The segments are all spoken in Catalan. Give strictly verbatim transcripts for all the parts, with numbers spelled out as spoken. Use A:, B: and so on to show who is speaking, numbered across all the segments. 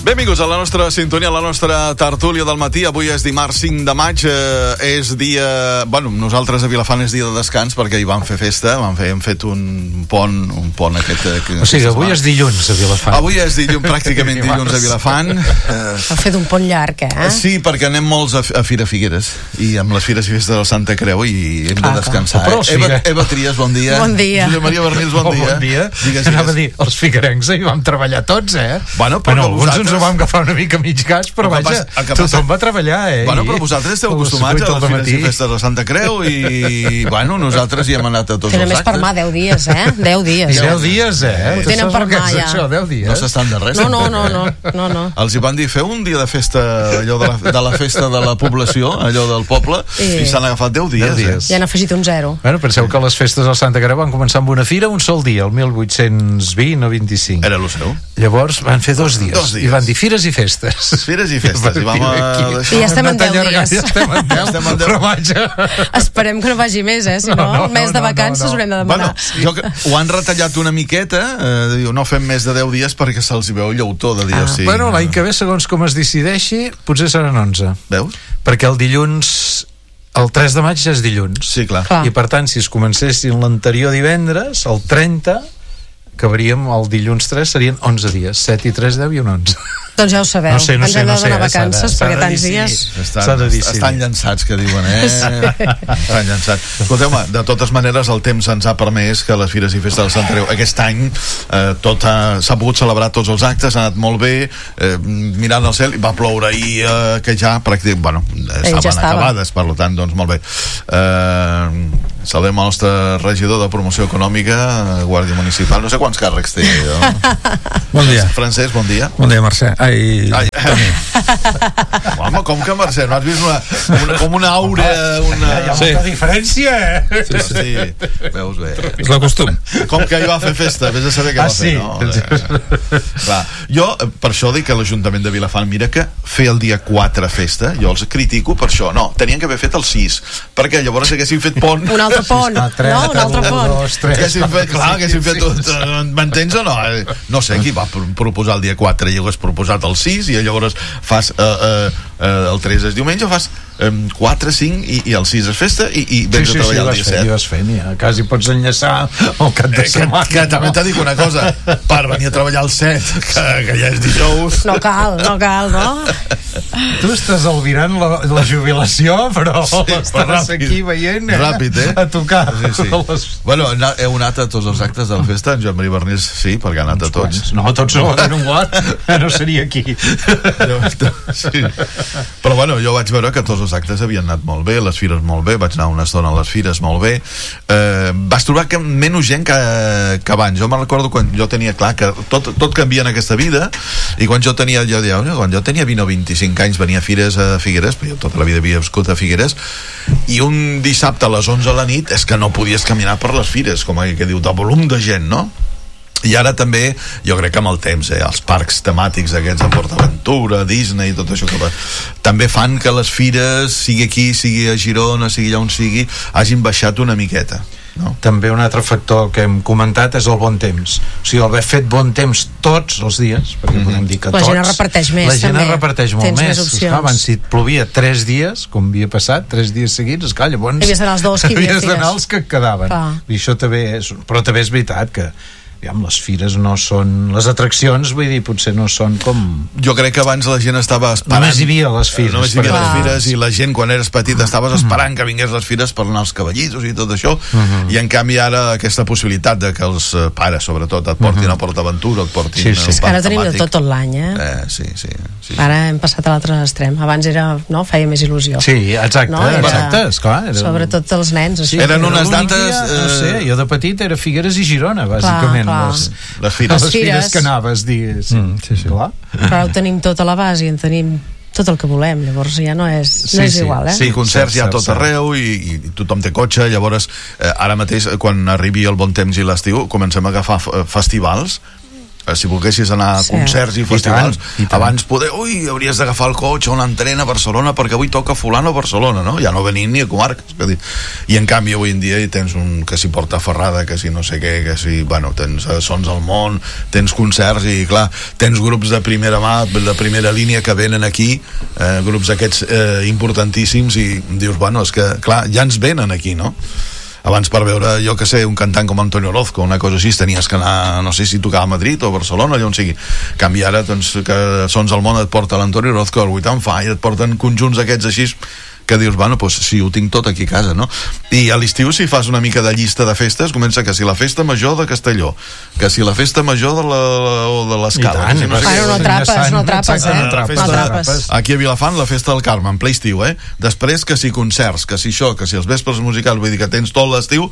A: Benvinguts a la nostra sintonia, a la nostra tertúlia del matí. Avui és dimarts cinc de maig, eh, és dia... Bueno, nosaltres a Vilafant és dia de descans perquè hi vam fer festa, vam fer, hem fet un pont, un pont aquest... Eh,
B: o sigui, avui és dilluns a Vilafant.
A: Avui és dilluns, pràcticament dilluns a Vilafant. Eh,
C: Heu fet un pont llarg, eh?
A: Sí, perquè anem molts a, a Fira Figueres i amb les Fires i Festes del Santa Creu i hem de descansar.
B: Però,
A: eh? Eva, Eva Trias, bon dia.
C: Bon dia.
A: Josep Maria Bernils, bon
B: oh,
A: dia.
B: Bon dia.
A: Digues,
B: Anava a
A: digues.
B: dir, els figuerencs hi vam treballar tots, eh?
A: Bueno, però
B: bueno alguns
A: vosaltres...
B: ens ho vam agafar una mica mig gas, però
A: el
B: vaja,
A: pas,
B: tothom va treballar, eh?
A: Bueno, però vosaltres esteu acostumats a les Fires i Festes de Santa Creu i, bueno, nosaltres hi hem anat a tots
C: Tenen
A: els
C: més per
A: actes.
C: mà, deu dies, eh? deu dies.
B: deu dies, eh?
C: Ho tenen per mà, ja.
B: Això, deu dies.
A: No s'estan de res.
C: No, no, no, no, no, no.
A: Els hi van dir, feu un dia de festa, allò de la, de la festa de la població, allò del poble,
C: Sí.
A: i s'han agafat deu dies.
B: deu dies.
C: Ja han afegit un zero.
B: Bueno, penseu que les festes al Santa Creu van començar amb una fira un sol dia, el mil vuit-cents vint o vint-i-cinc.
A: Era el seu.
B: Llavors van fer dos dies,
A: Dos dies.
B: i van dir fires i festes.
A: Fires i festes. I vam a...
C: I ja estem en deu dies.
B: Ja estem en deu,
A: estem en deu.
B: però vaja...
C: Esperem que no vagi més, eh? Si no,
B: No, no,
C: mes de
B: no, no,
C: vacances
B: no, no.
C: haurem de
A: Bueno,
C: demanar.
A: jo, que- ho han retallat una miqueta, eh, diu, no fem més de deu dies perquè se'ls hi veu el llautó de dir,
C: Ah.
A: o sigui,
B: Bueno, l'any que ve, segons com es decideixi, potser seran onze.
A: Veus?
B: Perquè el dilluns... El tres de maig ja és dilluns.
A: Sí, clar.
C: Clar.
B: I per tant, si es comencessin l'anterior divendres, el trenta, acabaríem el dilluns tres, serien onze dies. set i tres, deu i un onze.
C: Doncs ja ho sabeu.
B: No sé, no
C: Ens
B: sé,
C: hem de
B: no sé,
C: donar
B: eh, s'ha de-
C: vacances
B: s'ha de
C: perquè tants
B: dir,
C: dies...
B: sí. S'ha
A: Estan,
B: de dir, sí.
A: estan llançats, que diuen, eh? Estan llançats. Escolteu-me, de totes maneres, el temps ens ha permès que les Fires i Festes del Sant Creu aquest any eh, tot ha- s'ha pogut celebrar tots els actes, ha anat molt bé, eh, mirant al cel, i va ploure ahir, eh, que ja pràcticament, bueno, eh,
C: ja
A: estaven
C: estava.
A: acabades, per tant, doncs molt bé. Eh, saludem el nostre regidor de promoció econòmica, eh, Guàrdia Municipal, no sé quants càrrecs té. No?
D: Bon dia.
A: Francesc, bon dia.
D: Bon dia, Mercè. Ai,
A: Ai, home, com que Mercè, no has vist una, una, com una aura, una...
B: Hi ha
D: Sí.
B: molta diferència, eh?
A: Sí, sí, veus bé.
D: és la costum.
A: Com que ahir va fer festa, vés a saber què
B: Ah,
A: va fer,
B: sí?
A: no? Eh, clar, jo, eh, per això dic que l'Ajuntament de Vilafant, mira que fer el dia quatre festa, jo els critico per això, no, tenien que haver fet el sis, perquè llavors haguessin fet pont,
C: Un altre pont,
B: Ah, tres,
C: no? Un altre
B: un,
C: pont.
B: dos, tres,
A: haguessin fet, clar, haguessin fet,
B: sí, sí.
A: tot, m'entens o no? Eh, No sé qui va pro- proposar el dia quatre i hagués proposat el sis i llavors fas eh, eh, eh, el tres és diumenge, fas eh, quatre, cinc i, i el sis és festa i, i vens
B: Sí, sí,
A: a
B: sí,
A: treballar
B: vas
A: el dia
B: fent,
A: set.
B: i vas fent, ja. Quasi pots enllaçar el cap de
A: Eh, que,
B: setmana.
A: que també t'ha dit una cosa, per venir a treballar el set, que, que ja és dijous.
C: No cal, no cal, no?
B: Tu estàs albirant la, la jubilació, però
A: Sí, però
B: estaràs
A: ràpid.
B: aquí veient, eh?
A: Ràpid, eh?
B: A tocar.
A: Sí, sí.
B: Les...
A: Bueno, na- heu anat a tots els actes de la festa, en Joan Maria Bernils sí, perquè ha anat a tots.
B: No, tots no, en un guard, no seria aquí.
A: Sí. Però bueno, jo vaig veure que tots els actes havien anat molt bé, les fires molt bé, vaig anar una estona a les fires molt bé. Eh, vas trobar que menys gent que, que abans. Jo me'n recordo quan jo tenia clar que tot, tot canvia en aquesta vida, i quan jo tenia, jo deia, quan jo tenia vint o vint-i-cinc anys venia a fires a Figueres, però jo tota la vida havia viscut a Figueres, i un dissabte a les onze a la nit és que no podies caminar per les fires, com que diu, de volum de gent, no? I ara també, jo crec que amb el temps, eh, els parcs temàtics aquests de PortAventura, Disney i tot això que va, també fan que les fires, sigui aquí, sigui a Girona, sigui allà on sigui, hagin baixat una miqueta, no?
B: També un altre factor que hem comentat és el bon temps. O sigui, haver fet bon temps tots els dies, perquè
A: Mhm.
B: podem dir que
C: La
B: tots...
C: gent es reparteix més,
B: La gent
C: també.
B: es reparteix molt
C: Tens
B: més.
C: més opcions.
B: Esclar, abans, si et plovia tres dies, com havia passat, tres dies seguits, esclar, llavors...
C: Havies d'anar els dos que hi havia
B: havies d'anar
C: fires.
B: els que et quedaven.
C: Clar.
B: I això també és... Però també és veritat que aviam, les fires no són... Les atraccions, vull dir, potser no són com...
A: Jo crec que abans la gent estava esperant...
B: Només hi havia les fires,
A: Només hi havia
B: per
A: les
C: exemple.
A: fires, i la gent, quan eres petit, estaves esperant que vingués les fires per anar als cavallitos i tot això, i en canvi ara aquesta possibilitat de que els eh, pares, sobretot, et portin a PortAventura, et portin
B: Sí, sí.
A: al
C: És que ara
A: parc
C: tenim de
A: temàtic.
C: tot tot l'any, eh?
A: Eh, sí, sí, sí.
C: Ara hem passat a l'altre extrem. Abans era, no? Feia més il·lusió.
B: Sí, exacte,
C: No? Era-
B: exacte, esclar. Era...
C: Sobretot els nens. Així.
A: Eren
B: Era
A: unes
B: l'únic
A: dates,
B: dia, no
A: eh,
B: sé, jo de petit era Figueres i Girona, bàsicament.
C: clar.
B: Les,
A: Les fires.
B: les fires
C: fires.
B: que anaves, digues.
D: Mm, sí, sí.
B: Clar.
C: Però ara ho tenim tot a la base i en tenim tot el que volem, llavors ja no és,
B: Sí,
C: no és
B: sí.
C: igual, eh?
A: Sí, concerts
B: Cert,
A: hi ha
B: cert,
A: tot
B: cert.
A: arreu i, i tothom té cotxe, llavors eh, ara mateix, quan arribi el bon temps i l'estiu, comencem a agafar f- festivals si volguessis anar a
C: Sí.
A: concerts i
B: I
A: festivals,
B: tant, i tant.
A: abans poder, ui, hauries d'agafar el cotxe o l'entrena a Barcelona perquè avui toca fulano a Barcelona, no? Ja no venint ni a comarques. Que dir. I en canvi avui en dia hi tens un que si porta Ferrada, que si no sé què, que si, bueno, tens eh, Sons al Món, tens concerts i, clar, tens grups de primera mà, de primera línia que venen aquí, eh, grups aquests eh, importantíssims, i dius, bueno, és que, clar, ja ens venen aquí, no? Abans, per veure, jo que sé, un cantant com Antonio Orozco, una cosa així, tenies que anar, no sé si tocava a Madrid o a Barcelona, allà on sigui. En canvi, ara, doncs, que Sons al Món et porta l'Antonio Orozco, el Vuit and Fire, et porten conjunts aquests així, que dius, bueno, doncs sí, ho tinc tot aquí a casa, no? I a l'estiu, si fas una mica de llista de festes, comença que si la festa major de Castelló, que si la festa major de la, o de l'Escala,
B: I tant,
A: que si no sé
C: Bueno,
A: què.
C: no atrapes, no atrapes, eh?
B: no atrapes,
C: No
A: Festa-
C: atrapes.
A: Aquí a Vilafant, la festa del Carme, en ple estiu, eh? Després que si concerts, que si això, que si els vespres musicals, vull dir que tens tot l'estiu.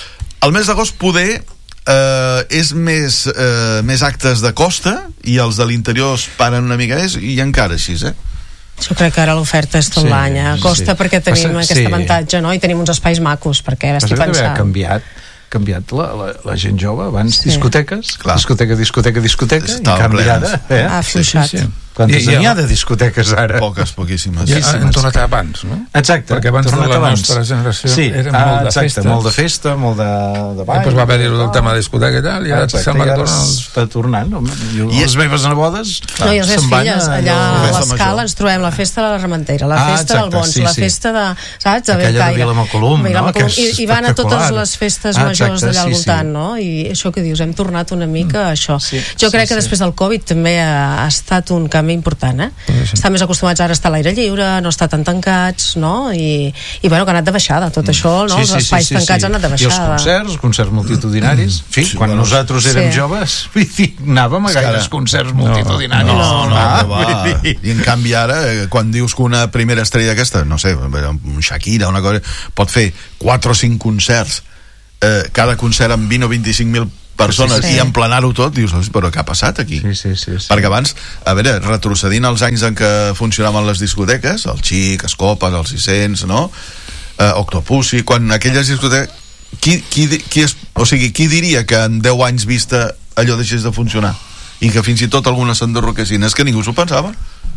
A: El mes d'agost poder eh, és més, eh, més actes de costa i els de l'interior es paren una mica més, i encara així, eh?
C: Jo crec que ara l'oferta és tot
B: Sí,
C: l'any, eh? Costa
B: sí.
C: perquè tenim
B: Passa-
C: aquest
B: sí.
C: avantatge, no? I tenim uns espais macos, perquè
B: Passa
C: estic
B: que deve haver
C: pensant.
B: canviat canviat la, la, la gent jove abans
C: Sí.
B: discoteques,
A: Clar.
B: discoteca, discoteca, discoteca
A: Estaven
B: i canviada
A: plenes.
B: eh?
C: Ha afluixat.
D: Sí, sí, sí.
B: Quantes
D: I- i
B: n'hi ha
D: el-
B: de discoteques ara?
A: Poques, poquíssimes.
D: Ja
B: Sí, sí,
D: han tornat abans, no?
B: Exacte,
D: Perquè abans
B: tornat
D: la
B: abans.
D: nostra generació
B: sí,
D: era
B: ah,
D: molt de
B: exacte,
D: festa.
B: molt de festa, molt de, de ball.
D: Després va haver-hi el
B: de-
D: tema de discoteca i tal, i ara
B: Exacte,
D: sembla
B: i
D: que
B: ara
D: tornen els...
B: està tornant. home. I
A: I
B: les
A: és-
B: meves nebodes
C: No, i les meves
B: se'n van
C: filles,
B: a-
C: allà
B: allò-
C: a
A: Festa
C: l'Escala
A: major.
C: ens trobem la festa de la Rementera, la
B: Ah,
C: festa del
B: exacte,
C: Bons,
B: sí,
C: la
B: sí.
C: festa de, saps, de
B: Aquella de
C: Bellcaire.
B: Vilamacolum, no?
C: Vilamacolum,
B: Que és
C: I, i van a totes
B: espectacular.
C: les festes
B: Ah,
C: majors
B: exacte,
C: d'allà al
B: sí,
C: voltant,
B: sí.
C: no? I això que dius, hem tornat una mica a això.
B: Sí,
C: jo crec
B: sí,
C: que
B: sí.
C: després del Covid també ha, ha estat un canvi important, eh? Estan més acostumats ara a estar a l'aire lliure, no estar tan tancats, no? I, i bueno, que ha anat de baixada, tot això, no? Els espais tancats han anat de
B: I els
C: baixada.
B: concerts, els concerts multitudinaris. En fi,
A: Sí,
B: quan
A: bueno,
B: nosaltres érem
C: sí.
B: joves, vull dir, anàvem a gaires
A: ara-
B: concerts multitudinaris.
A: No, no,
B: Ah,
A: que va.
B: vull dir-
A: I en canvi ara, eh, quan dius que una primera estrella aquesta, no sé, un Shakira, una cosa, pot fer quatre o cinc concerts, eh, cada concert amb vint o vint-i-cinc mil persones,
C: Sí, sí.
A: i emplenar-ho tot, dius, però què ha passat aquí?
B: Sí, sí, sí, sí.
A: Perquè abans, a veure, retrocedint als anys en què funcionaven les discoteques, el Xic, Escopes, el sis-cents, no? Eh, Octopussy, quan aquelles discoteques... Qui, qui, qui, és, o sigui, qui diria que en deu anys vista allò deixés de funcionar? I que fins i tot algunes s'enderroquessin? És que ningú s'ho pensava.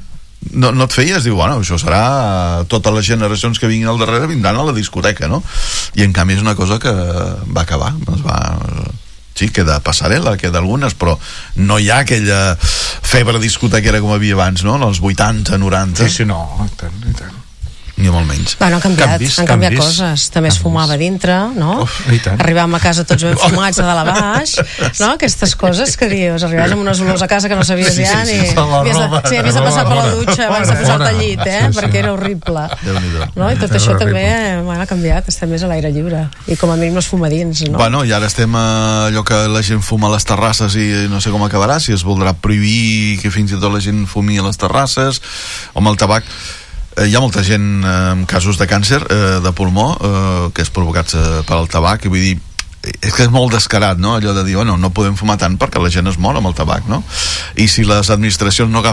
A: No, no et feies, diu, bueno, això serà... Totes les generacions que vinguin al darrere vindran a la discoteca, no? I en canvi és una cosa que va acabar, es va... Sí, queda passarel·la, queda algunes, però no hi ha aquella febre discotequera com havia abans, no? En els vuitanta, noranta,
B: Sí, sí, no, i tant, i tant.
A: ni molt menys.
C: Bueno, han canviat,
B: Canvis,
C: han canviat
B: canvis.
C: coses. També es fumava dintre, no?
B: Uf, i tant.
C: Arribàvem a casa tots ben fumats de dalt a baix, no? Aquestes coses que dius, arribaves amb unes olors a casa que no sabies
A: Sí, sí,
C: ja
A: sí,
C: ni...
A: sí.
B: La
C: Havies de,
B: roba.
C: sí, havies de passar per la dutxa abans de posar-te al llit, eh?
D: Sí, sí.
C: Perquè era horrible.
A: Déu-n'hi-do.
C: No? I tot això també bueno, ha canviat, estem més a l'aire lliure. I com a mínim no es fuma dins, no?
A: Bueno, i ara estem a allò que la gent fuma a les terrasses i no sé com acabarà, si es voldrà prohibir que fins i tot la gent fumi a les terrasses, o amb el tabac. Eh, hi ha molta gent eh, amb casos de càncer eh, de pulmó eh, que és provocats eh, per al tabac, i vull dir, és que és molt descarat, no? Allò de dir, bueno, no podem fumar tant perquè la gent es mor amb el tabac, no? I si les administracions no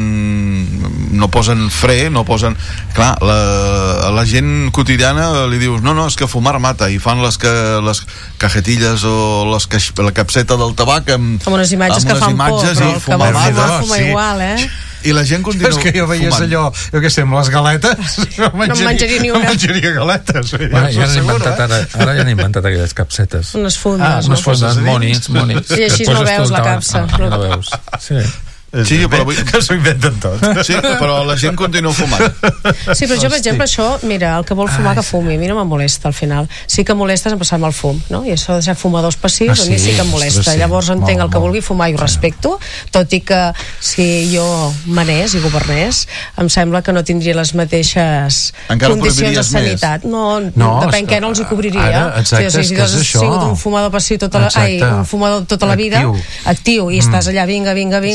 A: agafen, no posen fre, no posen... Clar, la, a la gent quotidiana li dius, no, no, és que fumar mata, i fan les, que, les cajetilles o les caix, la capseta del tabac amb,
C: Amb unes imatges
A: amb
C: que
A: unes
C: fan por,
A: imatges
C: però
A: i
C: el que
A: fumar
C: vol fumar,
A: mata.
C: fuma
B: sí.
C: igual, eh?
A: I la gent continua
B: És que jo veies
A: fumant.
B: allò, jo què sé, amb les galetes, no menjaria,
C: menjaria ni una.
B: No menjaria galetes.
D: Bueno, ja han
B: Seguro,
D: inventat
B: eh?
D: ara, ara ja han inventat aquelles capsetes.
C: Unes fundes,
B: Ah,
C: no?
B: unes fundes.
D: Fondes,
B: dins.
D: monis, monis.
C: I així
D: que
C: no
D: poses
C: veus
D: tu el
C: la
D: tabac.
C: capsa.
D: Ah, no veus. Sí.
A: Sí, però vull...
B: Que s'ho inventen tot.
A: Sí, però la gent continua fumant.
C: Sí, però jo, per exemple, això, mira, el que vol fumar que fumi, a mi no me molesta al final. Sí que molesta és empassar-me el fum, no? I això de ser fumadors passius,
B: Ah,
C: a mi
B: sí?
C: sí que em molesta.
B: Ostres, sí.
C: Llavors entenc
B: Molt,
C: el que
B: molt.
C: vulgui fumar i ho respecto, tot i que si jo manés i governés, em sembla que no tindria les mateixes
A: Encara ho
C: condicions de
A: prohibiries més?
C: sanitat. No,
B: No,
C: depèn
B: és
C: què
B: que
C: no els hi cobriria.
B: ara, exacte,
C: o sigui,
B: és
C: si
B: que
C: tu has
B: és això.
C: sigut un fumador passiu tota la, ai,
B: Exacte.
C: un fumador tota la vida,
B: Actiu.
C: actiu, i estàs allà, vinga, vinga, vinga,
B: Sí,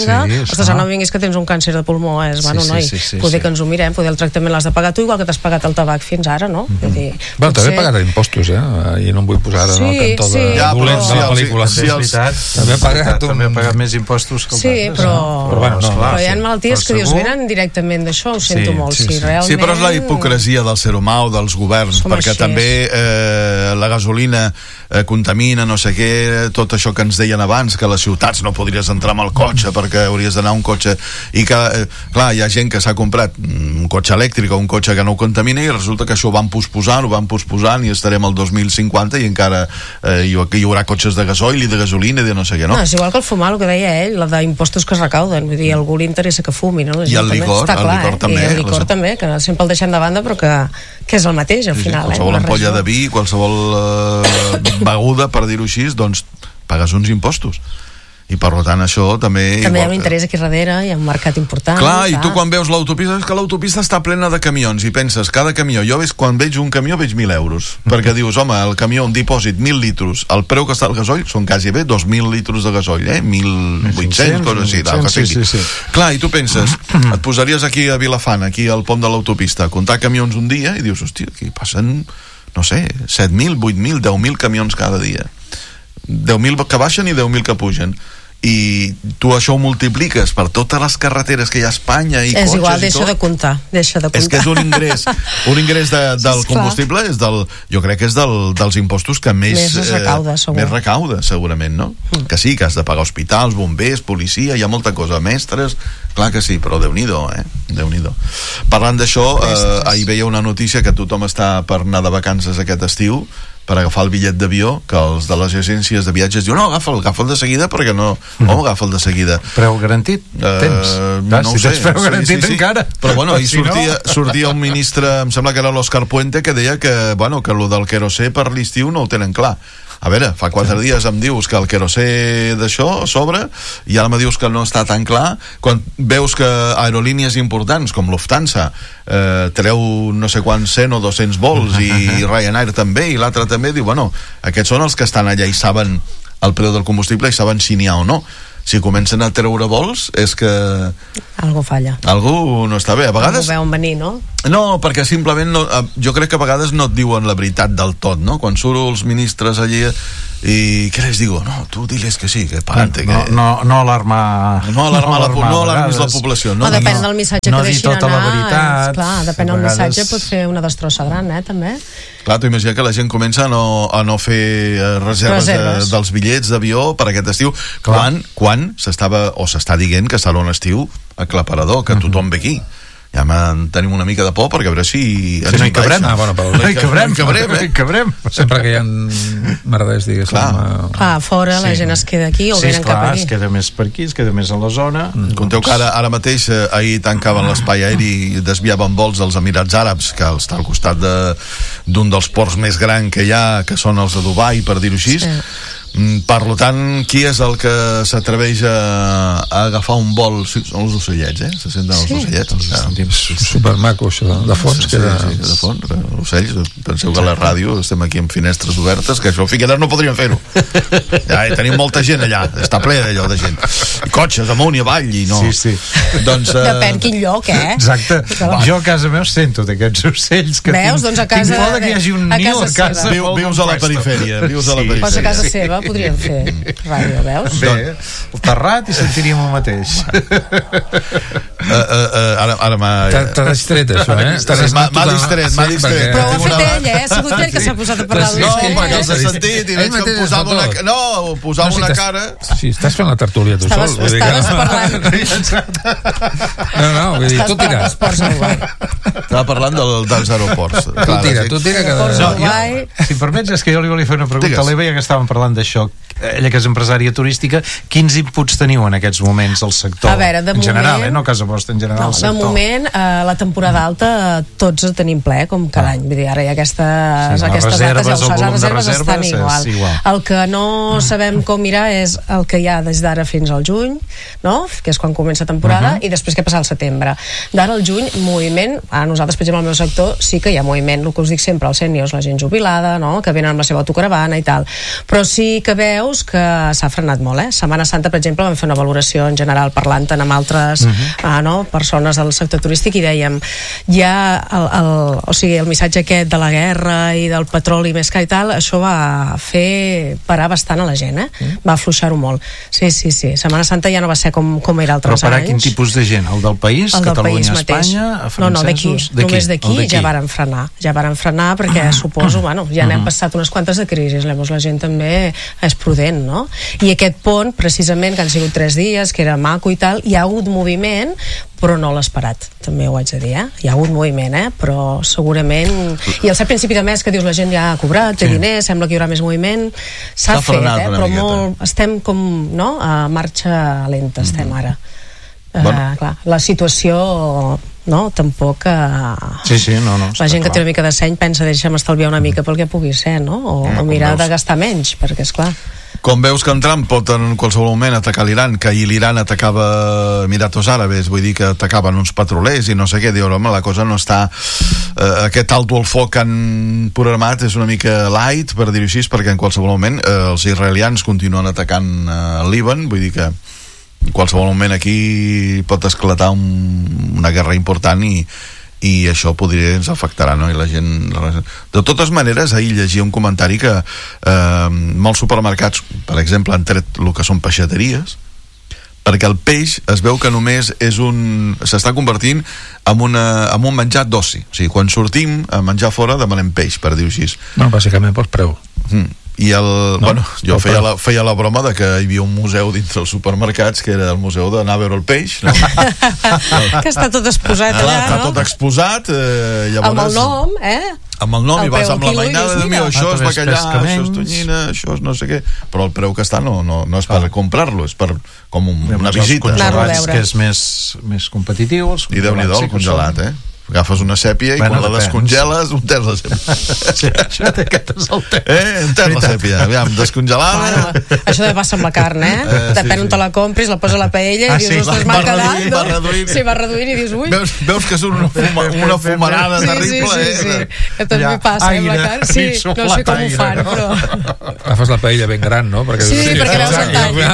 C: ostres, no vinguis que tens un càncer de pulmó, és, bueno,
B: Sí, sí,
C: noi,
B: sí, sí,
C: poder
B: sí.
C: que ens ho mirem, poder el tractament l'has de pagar tu, igual que t'has pagat el tabac fins ara, no? Vull dir,
D: Bueno, també he
C: potser-
D: pagat impostos, eh? I no em vull posar ara en el
C: Sí,
D: cantó
C: sí.
D: de
A: Ja, però
D: dolent
A: sí,
D: de la
A: els-
D: pel·lícula.
A: sí,
B: és
A: els-
B: veritat.
D: També ha pagat un-
B: També ha pagat més impostos que els
C: Sí,
B: altres.
C: però,
B: eh?
D: Però bueno, no,
B: esclar,
C: però hi ha
B: sí.
C: malalties
B: Però
C: que dius,
B: segur-
C: venen directament d'això, ho sento
B: Sí,
C: molt,
B: sí,
C: sí,
B: sí.
C: realment...
A: Sí, però és la hipocresia del ser humà o dels governs,
C: Som
A: perquè
C: així.
A: també eh, la gasolina eh, contamina, no sé què, tot això que ens deien abans, que a les ciutats no podries entrar amb el cotxe perquè hauries d'anar a un cotxe, i que, eh, clar, hi ha gent que s'ha comprat un cotxe elèctric o un cotxe que no contamina i resulta que això ho van posposant, ho van posposant i estarem al dos mil cinquanta i encara eh, hi, hi haurà cotxes de gasoil i de gasolina i de no sé què, no?
C: No, és igual que el fumar, el que deia ell, la d'impostos que es recauden, vull dir, a algú li interessa que fumi, no? La
A: I
C: gent
A: el
C: també,
A: licor,
C: està
A: el
C: clar,
A: licor
C: eh?
A: també,
C: I el licor
A: les-
C: també, que sempre el deixem de banda, però que, que és el mateix, al
A: Sí, sí,
C: final,
A: qualsevol
C: eh?
A: ampolla de vi, qualsevol eh, beguda, per dir-ho així, doncs pagues uns impostos. I per tant això també...
C: També hi ha
A: igual
C: un
A: que-
C: interès aquí darrere, hi ha un mercat important.
A: Clar, i tu quan veus l'autopista, és que l'autopista està plena de camions i penses, cada camió, jo ves, quan veig un camió veig mil euros, perquè dius, home, el camió, un dipòsit, mil litros, el preu que està el gasoil són quasi bé dos mil litros de gasoil, eh? mil vuit-cents, coses així, del que
B: sí,
A: sigui.
B: sí, sí.
A: Clar, i tu penses, et posaries aquí a Vilafant, aquí al pont de l'autopista, a comptar camions un dia i dius, hòstia, aquí passen, no sé, set mil, vuit mil, deu mil camions cada dia. deu mil que baixen i deu mil que pugen. I tu això ho multipliques per totes les carreteres que hi ha a Espanya i
C: és
A: cotxes
C: igual,
A: i
C: deixa
A: tot.
C: de comptar, deixa de comptar.
A: És que és un ingrés, un ingrés de, del
C: Esclar.
A: combustible, és del, jo crec que és del, dels impostos que més,
C: Més es recauda, segur.
A: més recauda, segurament, no? Mm. Que sí, que has de pagar hospitals, bombers, policia, hi ha molta cosa, mestres, clar que sí, però Déu-n'hi-do, eh? Déu-n'hi-do. Parlant d'això, eh, ahir veia una notícia que tothom està per anar de vacances aquest estiu, per agafar el bitllet d'avió, que els de les agències de viatges diuen, no, agafa'l, agafa'l de seguida, perquè no, mm. home, agafa'l de seguida.
B: Preu garantit?
A: Uh,
B: Tens?
A: no
B: si
A: ho sé,
B: tens preu garantit encara.
A: però bueno, ahir
B: Si no-
A: sortia, sortia un ministre, em sembla que era l'Òscar Puente, que deia que, bueno, que lo del querosè per l'estiu no ho tenen clar. A veure, fa quatre dies em dius que el querosè d'això sobre i ara me dius que no està tan clar, quan veus que aerolínies importants com Lufthansa eh, treu no sé quants cent o dos-cents vols i Ryanair també i l'altre també, diu, bueno, aquests són els que estan allà i saben el preu del combustible i saben si n'hi ha o no. Si comencen a treure vols és que
C: Algo falla.
A: algú no està bé. A
C: Algú
A: vegades...
C: veuen venir, no?
A: No, perquè simplement no, eh, jo crec que a vegades no et diuen la veritat del tot, no? Quan surt els ministres allí i què les digo? No, tu diles que sí, que pa'lante,
B: no,
A: que...
B: no, no alarmar
A: No alarmar la, no
B: a
A: alarmis la
B: vegades.
A: població, no?
C: No, depèn
A: no.
C: del missatge
B: no
C: que
B: dir
C: deixin
B: tota
C: anar.
B: la veritat.
C: És, clar, depèn
B: A
C: del
B: vegades-
C: missatge, pot fer una destrossa gran, eh, també.
A: Clar, tu imagina que la gent comença a no, a no fer eh, reserves,
C: Reserves.
A: Eh, dels bitllets d'avió per aquest estiu,
B: Clar.
A: quan, quan s'estava, o s'està dient que serà un estiu aclaparador, que tothom ve aquí. Ja en tenim una mica de por, perquè a veure si...
B: Si no hi cabrem.
D: Ah, bueno, però-
B: No hi cabrem,
A: No hi cabrem, eh?
B: hi cabrem.
D: Sempre que hi ha merders, diguéssim...
A: Clar.
D: eh,
C: Clar, fora la
B: Sí.
C: gent es queda aquí o
B: Sí,
C: venen cap
B: esclar,
C: aquí.
B: es queda més per aquí, es queda més a la zona.
A: Conteu que ara, ara mateix eh, ahir tancaven l'espai aeri i desviaven vols als Emirats Àrabs, que està al costat de- d'un dels ports més grans que hi ha, que són els de Dubai, per dir-ho així.
C: Sí.
A: Mm, Per lo tant, qui és el que s'atreveix a, a agafar un vol? Sí, són els ocellets, eh? Se senten els
C: Sí.
A: ocellets. Ja.
D: Supermaco, això, de, de fons.
A: Sí,
D: queda...
A: sí, de fons, eh, ocells. Penseu que a la ràdio estem aquí amb finestres obertes, que això a Figueres no podríem fer-ho. Ja, eh, tenim molta gent allà, està ple d'allò de gent. I cotxes amunt i avall, i no.
B: Sí, sí.
A: Doncs, eh,
C: Depèn quin lloc, eh?
B: Exacte.
C: Clar.
B: Jo a casa meu sento d'aquests ocells que
C: Veus?
B: tinc,
C: Doncs a casa-
B: tinc por de que hi hagi un
C: a
B: niu
C: casa
B: a casa.
C: seva.
A: Viu,
B: pel
A: vius a la
B: puesto.
A: perifèria, vius a la
B: Sí.
A: perifèria.
C: Pues a casa seva podríem fer ràdio, veus?
B: Bé, el terrat i sentiríem el mateix.
A: Uh, uh, uh, ara ara m'ha...
D: T'ha t'ha distret, això, eh?
A: T'ha- m'ha- m'ha distret, m'ha distret.
C: Però ho ha
A: Tinc
C: fet
A: una-
C: ell, eh? Ha sigut ell que s'ha posat a parlar
D: Sí,
C: d'un
A: No,
D: és que ell
A: perquè els he
D: mateix-
A: sentit i
D: ell
A: veig que
D: mateix
A: em posava
D: es fa
A: una...
D: tot.
A: No, posava una
D: t'has-
A: cara...
D: Sí, estàs fent la tertúlia tu
C: Estaves,
D: sol. vull dir que
C: estaves
D: no.
C: parlant...
D: No, no, vull dir,
C: Estàs
D: tu
C: parlant
D: tira.
C: d'esports a Dubai.
A: Estava parlant del, dels aeroports.
D: Tu tira, tu tira que...
C: Aeroports
B: No,
C: a Dubai...
B: jo, si em permets, és que jo li volia fer una pregunta
A: Digues.
B: a l'Eva, ja que estàvem parlant d'això. Ella que és empresària turística, quins inputs teniu en aquests moments al sector?
C: A veure, de
B: en general,
C: moment-
B: eh? No a casa vostra, en general
C: No,
B: al
C: de
B: sector.
C: moment, eh, la temporada alta eh, tots el tenim ple, com cada
B: Ah.
C: any. Vull dir, ara hi ha aquestes,
B: Sí, les
C: aquestes
B: reserves,
C: dates, ja ho
B: el
C: saps, les
B: volum de
C: reserves estan
B: reserves és
C: igual.
B: igual.
C: El que no sabem com mirar és el que hi ha des d'ara fins al juny, no? Que és quan comença temporada,
B: Uh-huh.
C: i després què passa al setembre. D'ara al juny, moviment, a nosaltres, per exemple, al meu sector, sí que hi ha moviment, el que us dic sempre, els sèniors, la gent jubilada, no? Que venen amb la seva autocaravana i tal. Però sí que veus veus que s'ha frenat molt, eh? Setmana Santa, per exemple, vam fer una valoració en general parlant amb altres uh-huh. uh, no, persones del sector turístic i dèiem, ja el, el, o sigui, el missatge aquest de la guerra i del petroli més car i tal, això va fer parar bastant a la gent, eh? Uh-huh. Va afluixar-ho molt. Sí, sí, sí. Setmana Santa ja no va ser com, com era altres anys.
B: Però parar quin tipus de gent? El del país?
C: El del
B: Catalunya,
C: país mateix.
B: Espanya?
C: No, no, d'aquí. Només d'aquí ja varen frenar. Ja varen frenar perquè suposo, bueno, ja n'hem passat unes quantes de crisis, llavors la gent també és prudent, no? I aquest pont, precisament, que han sigut tres dies, que era maco i tal, hi ha hagut moviment, però no l'ha esperat, també ho haig de dir, eh? Hi ha hagut moviment, eh? Però segurament... I al ser principi de mes que dius la gent ja ha cobrat, té sí. diners, sembla que hi haurà més moviment, s'ha fet, eh? Però molt... estem com, no?, a marxa lenta, estem ara. Bueno. Uh, clar, la situació no, tampoc uh,
B: sí, sí, no, no,
C: la gent que té una mica de seny pensa deixa'm estalviar una mica pel que pugui ser, no? O, no, o mirar de gastar menys, perquè és clar.
A: Com veus que en Trump pot en qualsevol moment atacar l'Iran, que ahir l'Iran atacava Emiratos Àrabes, vull dir que atacaven uns petrolers i no sé què, diu, home, la cosa no està eh, aquest alto al foc que han programat és una mica light, per dir-ho així, perquè en qualsevol moment eh, els israelians continuen atacant eh, el Líban, vull dir que en qualsevol moment aquí pot esclatar un, una guerra important i, i això podria ens afectarà, no? I la gent... De totes maneres, ahir llegia un comentari que eh, molts supermercats, per exemple, han tret el que són peixateries, perquè el peix es veu que només és un... s'està convertint en, una, en un menjar d'oci. O sigui, quan sortim a menjar fora demanem peix, per dir-ho així.
D: No, bàsicament pels preus.
A: Mm. I el, no, bueno, jo feia la, feia la broma de que hi havia un museu dintre els supermercats que era el museu d'anar a veure el peix, no?
C: Que està tot exposat allà,
A: està
C: no?
A: tot exposat, eh, llavors...
C: Amb el nom, eh?
A: Amb el nom, el i vas amb la mainada de mi, això és bacallà, això és
B: menys.
A: tonyina, això és no sé què, però el preu que està no, no, no és per ah. comprar-lo, és per com un, una
B: els
A: visita.
C: Congelats,
B: que és més, més competitiu. Els
A: I Déu-n'hi-do, el congelat, eh? Agafes una sèpia i bueno, quan la descongeles un tens la sèpia.
B: Sí, això aquest és el temps.
A: Eh, un tens la sèpia, aviam, descongelada.
C: Bueno, això de passa amb la carn, eh? eh Depèn sí, on sí. te la compris, la posa a la paella
B: ah,
C: i dius,
B: sí,
C: ostres,
A: m'ha
C: quedat,
A: no? Va reduint.
C: Sí, va reduint i dius, ui.
A: Veus, veus que és una, fuma, una fumarada
C: sí,
A: terrible,
C: sí, sí,
A: eh?
C: Sí, que també ja, passa amb la carn. Sí, no sé com ho fan, però...
D: Agafes la paella ben gran, no? Perquè,
C: sí, sí, perquè veus el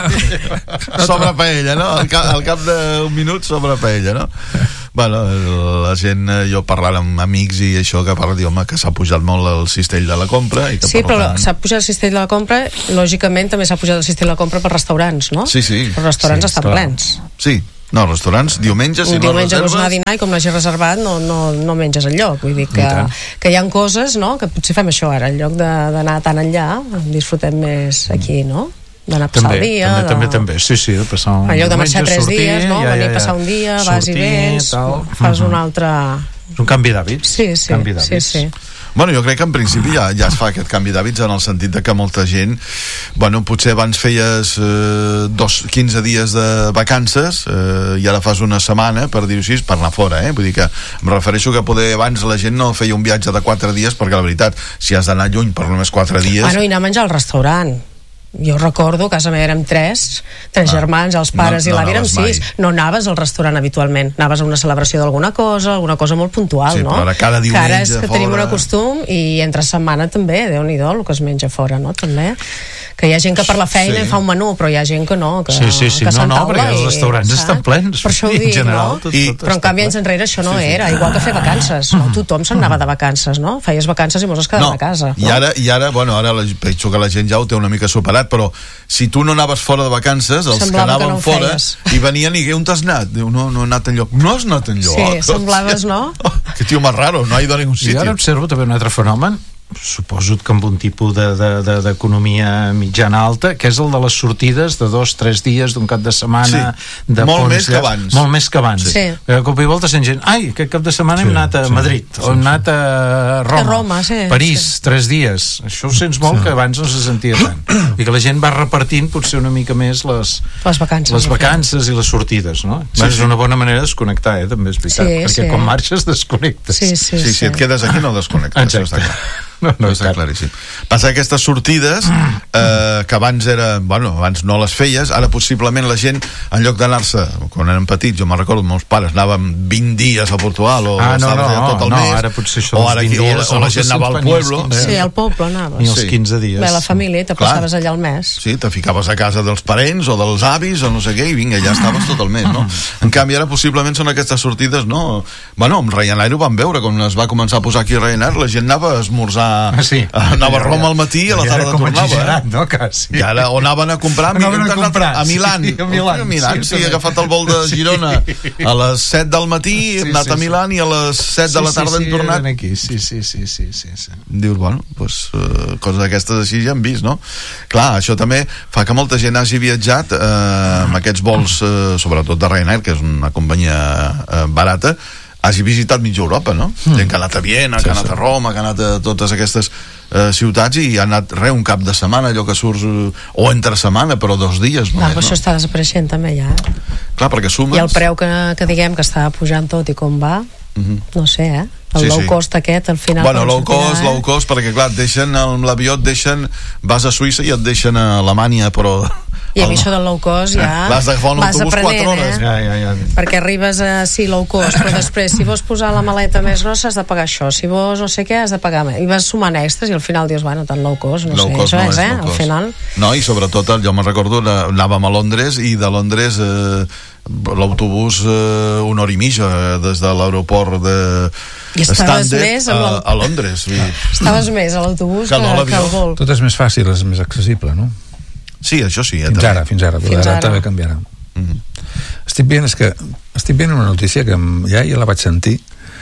C: tall.
A: Sobre paella, no? Al cap, al cap d'un minut sobre paella, no? Bueno, la gent, jo parlant amb amics i això que parla, diu, home, que s'ha pujat molt el cistell de la compra i que
C: sí, però
A: tant...
C: s'ha pujat el cistell de la compra, lògicament també s'ha pujat el cistell de la compra per restaurants, no?
A: Sí, sí.
C: Els restaurants
A: sí,
C: estan
A: clar.
C: plens.
A: Sí, no, restaurants, diumenge, si
C: un
A: no
C: diumenge
A: reserves...
C: vols anar a dinar i com l'hagi reservat no, no, no menges enlloc, vull dir que, que hi ha coses, no?, que potser fem això ara, en lloc d'anar tan enllà, disfrutem més aquí, no?, d'anar a passar
B: també,
C: el dia
B: també,
C: de...
B: també, també, sí, sí, de passar un
C: en lloc de marxar tres
B: sortir,
C: dies, no?
B: Ja,
C: venir
B: ja,
C: a passar un dia, vas
B: sortir,
C: i vens
B: tal.
C: fas
B: uh-huh.
C: un altre...
B: És un canvi d'hàbits.
C: Sí, sí,
B: canvi
C: sí, sí.
A: Bueno, jo crec que en principi ja, ja es fa aquest canvi d'hàbits en el sentit de que molta gent, bueno, potser abans feies eh, dos, quinze dies de vacances eh, i ara fas una setmana, per dir-ho així, per anar fora, eh? Vull dir que em refereixo que poder abans la gent no feia un viatge de quatre dies perquè la veritat, si has d'anar lluny per només quatre dies...
C: Ah, no, i anar a menjar al restaurant. Jo recordo, a casa meva érem tres, tres ah, germans, els pares no, i l'avi no érem sis. No anaves al restaurant habitualment, anaves a una celebració d'alguna cosa, alguna cosa molt puntual,
A: sí,
C: no?
A: Però ara cada diumenge
C: que ara és que
A: fora...
C: tenim un costum i entre setmana també, Déu-n'hi-do, el que es menja fora, no? També. Que hi ha gent que per la feina sí. fa un menú, però hi ha gent que no, que,
B: sí, sí, sí.
C: que
B: no, no, perquè els
C: i,
B: restaurants
C: saps?
B: estan plens.
C: Per això ho dic,
B: en general,
C: no?
B: tot,
A: I,
B: tot
C: però en canvi anys enrere això no sí, sí. era, igual que fer vacances, no? Tothom se'n anava de vacances, no? Feies vacances i molts es quedaven
A: no,
C: a casa.
A: I
C: no?
A: ara, i ara, bueno, ara la, penso que la gent ja ho té una mica superat, però si tu no anaves fora de vacances, els
C: semblava
A: que anaven
C: que no
A: fora
C: feies.
A: i venien i on t'has anat? Diu, no, no he anat enlloc. No has anat enlloc?
C: Sí, semblaves, no?
A: Oh, que tio més raro, no ha ido a ningún sitio.
B: I ara observo també un altre fenomen, suposo que amb un tipus d'economia de, de, mitjana alta, que és el de les sortides de dos, tres dies d'un cap de setmana,
A: sí.
B: de
A: molt
B: ponts,
A: més que abans.
B: Molt més que abans.
C: Sí.
B: A cop i volta sent gent, ai, aquest cap de setmana sí, hem anat a sí, Madrid, sí, o hem anat a Roma,
C: a Roma sí,
B: París,
C: sí.
B: tres dies. Això ho sents molt, sí. que abans no se sentia tant. I que la gent va repartint potser una mica més les,
C: les vacances,
B: les vacances i les sortides, no? Sí, és sí. una bona manera de desconnectar, eh? També és veritat,
C: sí,
B: perquè
C: sí.
B: quan marxes desconnectes.
C: Sí, sí,
A: sí,
C: sí.
A: si et quedes aquí no desconnectes.
B: Exacte. no, no
A: està claríssim. Passa que aquestes sortides eh, que abans era, bueno, abans no les feies, ara possiblement la gent, en lloc d'anar-se, quan érem petits, jo me'n recordo, meus pares anaven vint dies a Portugal o
B: ah, no, no,
A: tot el
B: no,
A: mes,
B: ara potser això
A: o, ara aquí, o, o la gent anava al pueblo.
C: Sí, al poble anaves.
B: Ni els quinze dies.
C: Bé, la família, te passaves allà al mes.
A: Sí, te ficaves a casa dels parents o dels avis o no sé què i vinga, ja estaves tot el mes, no? En canvi, ara possiblement són aquestes sortides, no? Bueno, amb Ryanair ho vam veure, quan es va començar a posar aquí Ryanair, la gent anava a esmorzar,
B: ah, sí.
A: anava a Roma al matí i a la tarda tornava.
B: Eh? No, quasi.
A: I ara, o anaven a comprar,
B: anaven a, comprar
A: a Milán.
B: Sí, a Milán,
A: a Milán sí, sí, he agafat el vol de Girona a les set del matí, he anat sí, sí, a Milán sí. i a les set sí, de la tarda sí, sí, hem tornat.
B: Aquí. Sí, sí, sí, sí, sí, sí.
A: Dius, bueno, pues, uh, coses d'aquestes així ja hem vist, no? Clar, això també fa que molta gent hagi viatjat eh, amb aquests vols, eh, sobretot de Ryanair, que és una companyia eh, barata, hagi visitat mitja Europa, no? Mm. Gent que ha anat a Viena, sí, que ha anat sí. a Roma, que ha anat a totes aquestes eh, ciutats i ha anat re, un cap de setmana, allò que surts, o entre setmana, però dos dies.
C: Clar,
A: no,
C: això
A: no?
C: està desapareixent també ja.
A: Clar, perquè sumes...
C: I el preu que, que diguem que està pujant tot i com va, mm-hmm. no sé, eh? El sí, low sí. cost aquest, al final...
A: Bueno, low cost, eh? low cost, perquè clar, et deixen amb l'avió, et deixen, vas a Suïssa i et deixen a Alemanya, però...
C: I a mi això del low cost ja
A: vas d'agafar un autobús quatre hores.
C: Eh?
B: Ja, ja, ja.
C: Perquè arribes a, sí, low cost, però després, si vols posar la maleta més grossa, has de pagar això. Si vols no sé què, has de pagar més. I vas sumant extras i al final dius, bueno, tant low cost, no
A: low
C: sé,
A: cost
C: això
A: no
C: és,
A: és,
C: eh? Al final...
A: No, i sobretot, jo me'n recordo, anàvem a Londres i de Londres... Eh, l'autobús eh, una hora i mitja eh, des de l'aeroport de
C: I estaves més
A: a, a Londres i...
C: estaves més a l'autobús que, que, que al vol.
D: Tot és més fàcil, és més accessible, no?
A: Sí, això sí, eh,
D: fins
A: també.
D: ara, fins ara,
C: fins
D: ara,
C: ara.
D: també canviarà.
A: Mm-hmm.
D: Estic veient, és que estic veient una notícia que ja, ja la vaig sentir,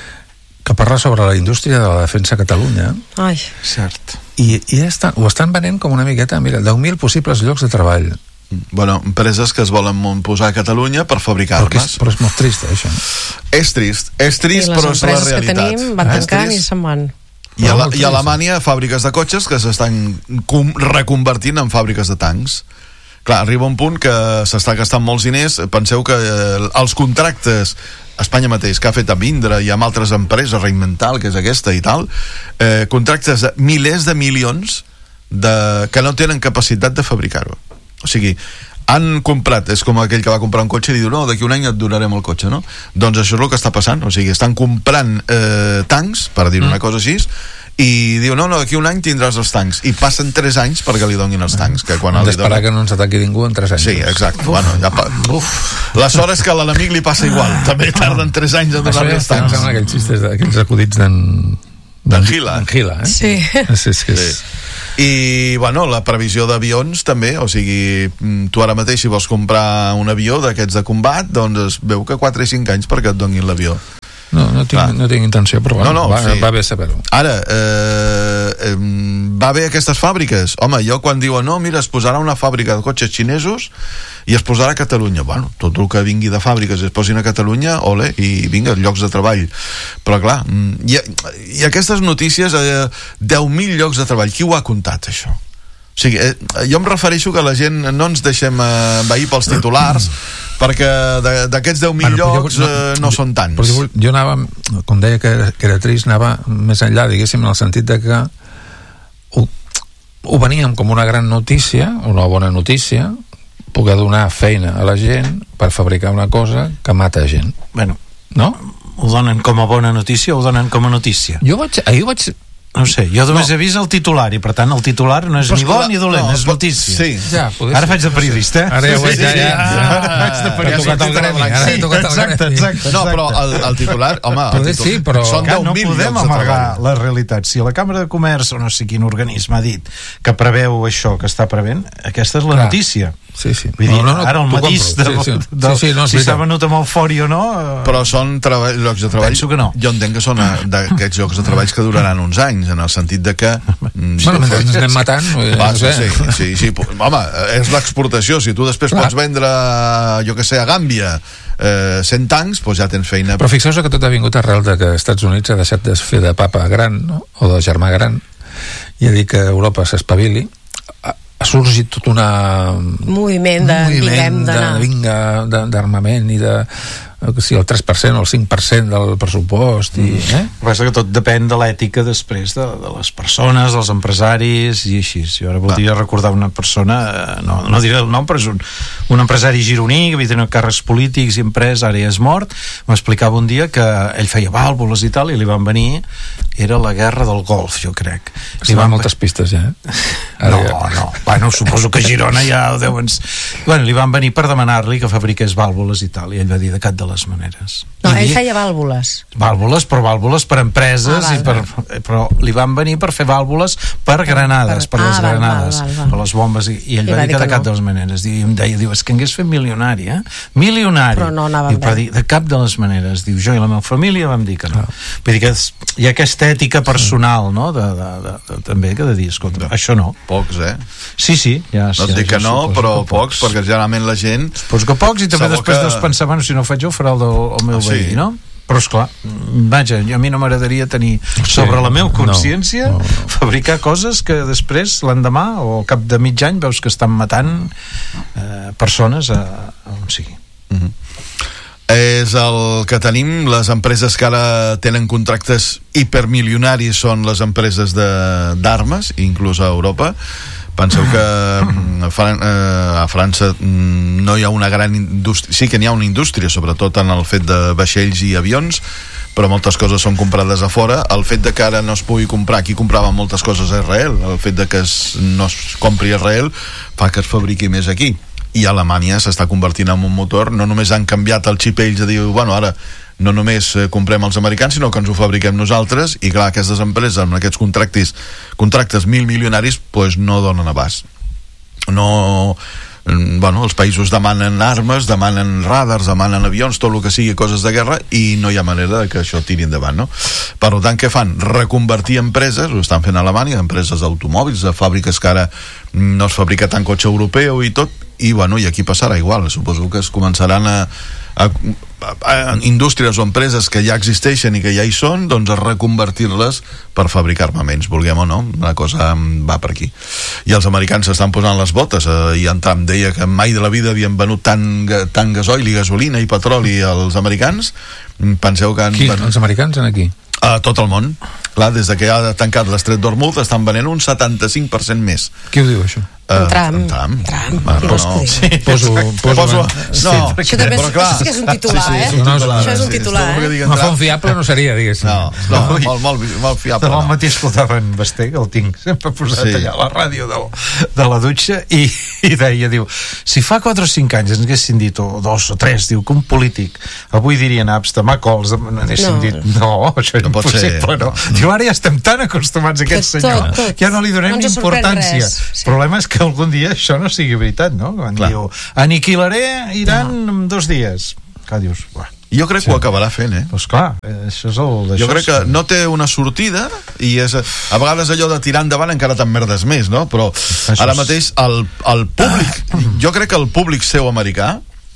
D: que parla sobre la indústria de la defensa a Catalunya.
C: Ai,
B: cert.
D: I, i estan, ho estan venent com una miqueta, mira, deu mil possibles llocs de treball.
A: Bueno, empreses que es volen posar a Catalunya per fabricar
D: però
A: armes.
D: És, però és molt trist, això.
A: És trist, és trist, però és la realitat.
C: I les empreses que tenim van tancant i se'n van.
A: I a, la, i a Alemanya fàbriques de cotxes que s'estan com, reconvertint en fàbriques de tancs. Clar, arriba un punt que s'està gastant molts diners. Penseu que eh, els contractes a Espanya mateix, que ha fet amb Indra i amb altres empreses, Reinvental, que és aquesta i tal, eh, contractes de milers de milions de, que no tenen capacitat de fabricar-ho. O sigui, han comprat, és com aquell que va comprar un cotxe i diu, no, d'aquí un any et donarem el cotxe, no? Doncs això és el que està passant, o sigui, estan comprant eh, tancs, per dir una mm. cosa així, i diu, no, no, d'aquí un any tindràs els tancs, i passen tres anys perquè li donin els tancs, que quan
D: hem
A: li
D: d'esperar
A: donen...
D: que no ens ataqui ningú en tres anys.
A: Sí, exacte. Uf. Bueno, ja pa... Uf. La sort és que a l'enemic li passa igual, també tarden tres anys a donar-li els tancs.
D: Això ja sembla aquells xistes, aquells acudits d'en...
A: d'en Gila.
D: D'en Gila, eh?
C: Sí.
D: Sí, és que és...
A: Sí. I, bueno, la previsió d'avions també, o sigui, tu ara mateix si vols comprar un avió d'aquests de combat, doncs es veu que quatre i cinc anys perquè et donin l'avió.
D: No, no tinc, no tinc intenció, però bueno, no, no, va, sí. va bé saber-ho.
A: Ara, eh, eh, va bé aquestes fàbriques. Home, jo quan diuen, no, mira, es posarà una fàbrica de cotxes xinesos i es posarà a Catalunya. Bueno, tot el que vingui de fàbriques es posin a Catalunya, ole, i vinga, llocs de treball. Però clar, i, i aquestes notícies, eh, deu mil llocs de treball, qui ho ha comptat, això? O sigui, eh, jo em refereixo que la gent no ens deixem eh, envair pels titulars, perquè d'aquests deu mil bueno, llocs jo, no, eh, no jo, són tants.
D: Jo, jo anava, com deia que era, que era trist, anava més enllà, diguéssim, en el sentit de que ho, ho veníem com una gran notícia, una bona notícia, poder donar feina a la gent per fabricar una cosa que mata gent.
B: Bueno,
D: no?
B: Ho donen com a bona notícia o ho donen com a notícia?
D: Jo vaig, ahir vaig...
B: No sé, jo només
A: no.
B: he vist el titular i per tant el titular no és però ni bo ni dolent, no, és notícia.
A: Sí.
B: Ja, ara faig de periodista.
D: Ara ja,
B: sí, sí,
D: ja, ja, ja.
B: ja. Ara faig de periodista.
D: Ara gremi, ara
B: sí, exacte, exacte.
A: No, però el, el titular, home, el titular,
D: sí, però
A: són deu mil
B: no podem amagar la realitat. Si la Càmera de Comerç o no sé quin organisme ha dit que preveu això que està prevent, aquesta és la
D: clar.
B: Notícia.
D: Sí, sí.
B: Vull dir, no, no, ara el matís de,
D: sí, sí.
B: De,
D: sí, sí, no,
B: si s'ha venut amb eufòria o no eh...
A: però són treball, llocs de treball.
B: Penso que no.
A: Jo entenc que són d'aquests llocs de treballs que duraran uns anys, en el sentit de que
D: bueno, mentre ens anem matant
A: va, no sé. sí, sí, sí, home, és l'exportació. Si tu després clar. Pots vendre, jo que sé, a Gàmbia eh, cent tancs, doncs ja tens feina.
D: Però fixeu-vos que tot ha vingut arrel de que els Estats Units ha deixat de fer de papa gran, no? O de germà gran, i ha dit que Europa s'espavili. Ha sorgit tot una...
C: moviment de,
D: moviment
C: diguem,
D: de, vinga, d'armament i de... si el tres per cent o el cinc per cent del pressupost i, eh?
B: Passa que tot depèn de l'ètica després de, de les persones, dels empresaris i així. Jo ara voldria recordar una persona, no, no diré el nom, però és un, un empresari gironí que havia tingut càrrecs polítics i emprès, ara ja és mort. M'explicava un dia que ell feia vàlvules i tal, i li van venir, era la guerra del Golf, jo crec.
D: Li van moltes pistes ja, eh?
B: Ara no, ja. no, bueno, suposo que a Girona ja deuen... Bueno, li van venir per demanar-li que fabriqués vàlvules i tal, i ell va dir de cap de les maneres.
C: No, ell feia vàlvules.
B: Vàlvules, però vàlvules per empreses,
C: ah, val,
B: i per,
C: val.
B: però li van venir per fer vàlvules per granades, per, per les ah, granades, val, val, val. per les bombes, i, i ell I va, va dir que de cap no. de les maneres. I em deia, diu, és que hagués fet milionari, eh? Milionari.
C: Però no anava
B: diu, però dir, de cap de les maneres. Diu, jo i la meva família vam dir que no. Ah. Vull dir que hi ha aquesta ètica personal, no? De, de, de, de, també, que de dir, escolta, no. això no.
A: Pocs, eh?
B: Sí, sí. Ja,
A: no et
B: ja,
A: dic
B: ja,
A: que no, però que pocs, pocs, perquè generalment la gent...
B: Suposo que pocs, i també després que... deus pensar, bueno, si no ho faig jo, ho farà el, del, el meu ah, veí, sí. no? Però esclar, vaja, jo a mi no m'agradaria tenir sí, sobre la meva consciència no, no. fabricar coses que després l'endemà o al cap de mig any veus que estan matant eh, persones a, a on sigui.
A: Mm-hmm. És el que tenim. Les empreses que ara tenen contractes hipermilionaris són les empreses d'armes, inclús a Europa. Penseu que a, Fran a França no hi ha una gran indústria, sí que n'hi ha una indústria, sobretot en el fet de vaixells i avions, però moltes coses són comprades a fora. El fet de que ara no es pugui comprar, aquí compraven moltes coses a Israel, el fet de que es, no es compri a Israel fa que es fabriqui més aquí, i Alemanya s'està convertint en un motor. No només han canviat el xip ells de dir, bueno, ara no només comprem els americans, sinó que ens ho fabriquem nosaltres, i clar, aquestes empreses amb aquests contractes contractes mil milionaris pues no donen abast. No, bueno, els països demanen armes, demanen radars, demanen avions, tot el que sigui coses de guerra, i no hi ha manera que això tiri endavant, no? Per tant, què fan? Reconvertir empreses, ho estan fent a Alemanya, empreses d'automòbils, de fàbriques que ara no es fabrica tant cotxe europeu i tot, i bueno, i aquí passarà igual. Suposo que es començaran a, a, a, a indústries o empreses que ja existeixen i que ja hi són, doncs a reconvertir-les per fabricar armaments, vulguem o no, una cosa va per aquí. I els americans s'estan posant les botes, eh, i en Trump deia que mai de la vida havien venut tant, tant gasoil i gasolina i petroli als americans. Penseu que han
D: Qui?
A: venut...
D: Els americans en aquí?
A: A tot el món. Clar, des de que ha tancat l'Estret d'Hormuz estan venent un setanta-cinc per cent més.
D: Qui ho diu, això?
C: Uh, Trump.
A: Trump.
C: Trump.
A: Ah, no, no.
D: Sí, poso, poso, poso,
A: no,
C: això també és, clar, és que és un titular,
A: sí, sí, és
C: un
A: un
C: titular,
A: titular,
C: això és un
A: sí,
C: titular,
A: sí,
C: eh?
D: Una font fiable no seria, diguéssim.
A: No, no, no molt, molt, molt, molt fiable.
B: Demà al
A: no.
B: matí escoltava en Basté, que el tinc sempre posat sí. allà a la ràdio de, de la dutxa, i, i deia, diu, si fa quatre o cinc anys ens haguessin dit, o dos o tres, diu, que un polític avui dirien apps de Macols, n'haguessin no. dit, no, això és no impossible, no. no. Diu, ara ja estem tan acostumats a aquest
C: tot,
B: senyor,
C: tot.
B: que ja no li donem no importància. El problema és que algun dia això no sigui veritat, no? Quan Clar. diu, aniquilaré Iran no. en dos dies. Clar, dius, buah.
A: Jo crec sí. que ho acabarà fent, eh?
B: Pues clar, això és el...
A: Jo crec que no té una sortida, i és, a vegades allò de tirar endavant encara t'emmerdes més, no? Però això ara mateix el, el públic, jo crec que el públic seu americà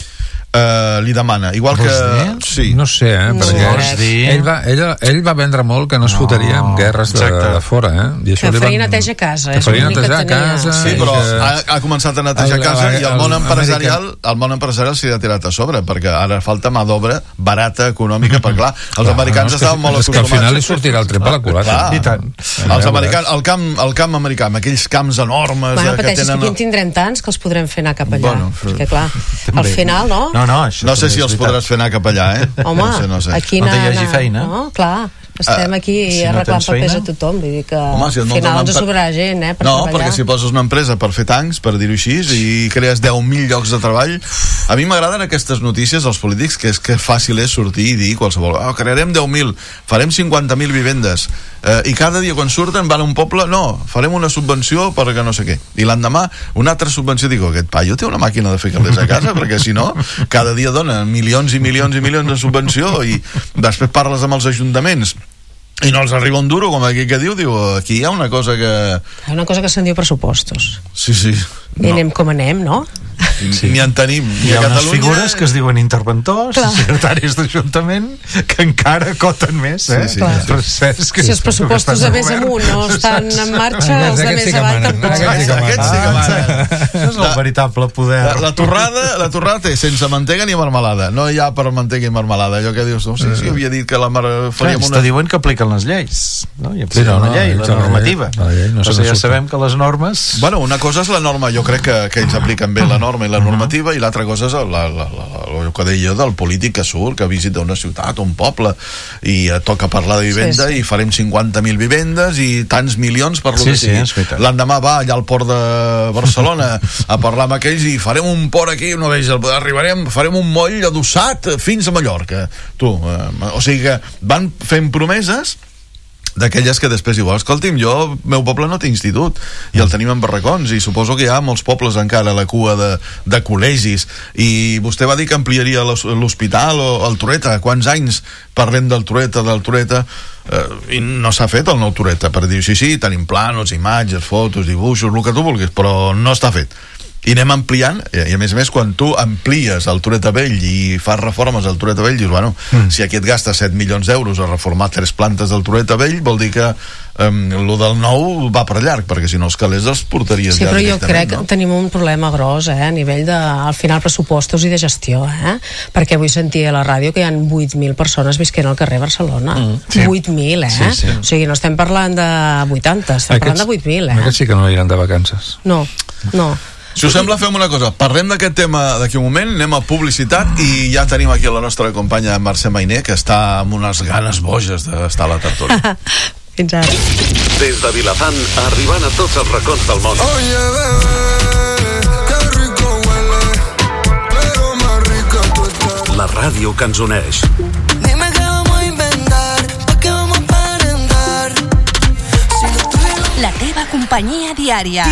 A: Uh, li demana, igual que...
D: Sí. No sé, eh?
C: No
D: Perquè ell, va, ell, ell va vendre molt que no es no, fotria amb guerres de, de fora, eh? I això
C: que faria
D: van...
C: neteja a casa.
D: Que faria netejar a casa.
A: Sí, però
D: que...
A: ha, ha començat a netejar a casa, el, el, i el món empresarial el món empresarial s'hi ha tirat a sobre, perquè ara falta mà d'obra barata, econòmica, perquè clar, els clar, americans no, estaven molt acostumats.
D: És que al final li sortirà el tret per la culata.
B: I tant.
A: Els americans, el camp, el camp americà, amb aquells camps enormes...
C: Bueno,
A: que
C: pateixes
A: tenen...
C: que aquí en tindrem tants que els podrem fer anar cap allà.
A: Bueno,
C: perquè clar, al final, no?
B: No, no, això
A: no sé si els podràs fer anar cap allà, eh?
C: Home,
A: no sé, no sé.
C: aquí
B: no hi hagi feina.
C: No, clar, estem aquí uh, si arreglant no papers feina? A tothom, vull dir que Home, si al final ens sobrarà gent, eh, per
A: no,
C: treballar.
A: Perquè si poses una empresa per fer tancs, per dir-ho així, i crees deu mil llocs de treball, a mi m'agraden aquestes notícies als polítics, que és que fàcil és sortir i dir qualsevol, oh, crearem deu mil, farem cinquanta mil vivendes, eh, i cada dia quan surten van a un poble, no, farem una subvenció perquè no sé què, i l'endemà una altra subvenció, dic, aquest paio té una màquina de fer calés a casa, perquè si no cada dia dona milions i milions i milions de subvenció, i després parles amb els ajuntaments i no els arriba un duro, com aquí que diu, diu, aquí hi ha una cosa que...
C: Hi ha una cosa que se'n diu pressupostos.
A: Sí, sí.
C: I no. anem com anem, no?
A: sí. Ni en tenim.
B: Hi ha unes figures que es diuen interventors, clar. secretaris d'Ajuntament, que encara coten més, eh?
C: Sí, sí, sí. Si els pressupostos de més amunt no estan en marxa, els de més avall tampoc.
A: Aquests sí que manen.
B: Això és el veritable poder.
A: La, la, torrada, la torrada té sense mantega ni marmelada. No hi ha per mantega i marmelada. Allò que dius, no sé si havia dit que la mar... faríem
B: una... Està diuen que apliquen les lleis. No? I
D: sí, no,
B: una
D: no,
B: llei,
D: no,
B: la normativa.
D: La llei, no
B: Però ja sabem que les normes...
A: Bueno, una cosa és la norma, jo crec que, que ells apliquen bé la norma i la normativa, i l'altra cosa és la, la, la, el que deia del polític que surt, que visita una ciutat, un poble, i eh, toca parlar de vivenda, sí, sí. i farem cinquanta mil vivendes i tants milions per lo
B: sí,
A: que sigui.
B: Sí,
A: l'endemà va allà al port de Barcelona a parlar amb aquells i farem un port aquí, no veig, arribarem, farem un moll adossat fins a Mallorca. Tu, eh, o sigui que van fent promeses d'aquelles que després diu, escolti'm, jo, el meu poble no té institut i el tenim en barracons, i suposo que hi ha molts pobles encara a la cua de, de col·legis, i vostè va dir que ampliaria l'hospital o el Trueta. Quants anys parlem del Trueta, del Trueta, eh, i no s'ha fet el nou Trueta, per dir, sí, sí, tenim plànols, imatges, fotos, dibuixos, el que tu vulguis, però no està fet. I anem ampliant, i a més a més quan tu amplies el Trueta Vell i fas reformes al Trueta Vell, dius, bueno, mm. si aquí et gastes set milions d'euros a reformar tres plantes del Trueta Vell, vol dir que um, lo del nou va per llarg, perquè si no els calés els portaries
C: sí,
A: ja
C: directament. Sí, però jo crec
A: no?
C: que tenim un problema gros, eh, a nivell de, al final, pressupostos i de gestió, eh? Perquè avui sentia a la ràdio que hi ha vuit mil persones visquent al carrer Barcelona. Mm. Sí. vuit mil, eh? Sí, sí. O sigui, no estem parlant de vuitanta, estem aquests, parlant de vuit mil, eh?
D: Aquests sí que no iran de vacances.
C: No, no.
A: Si us sembla, fem una cosa, parlem d'aquest tema d'aquí un moment, anem a publicitat i ja tenim aquí la nostra companya Mercè Mainer, que està amb unes ganes boges d'estar a la tertúlia.
C: Fins ara.
E: Des de Vilafant, arribant a tots els racons del món.
F: Oye, bebé, que rico huele, pero más rica tú estás.
E: La ràdio que ens uneix.
F: Dime qué vamos a inventar, pa' qué vamos a aparentar. Si no tuvieron...
G: La teva companyia diària.